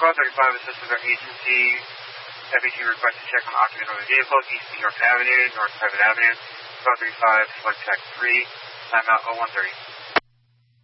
Squad 35 assists with our agency. FAT request to check on occupant of the vehicle, East New York Avenue, North Private Avenue. Squad 35, select track 3, timeout 0130.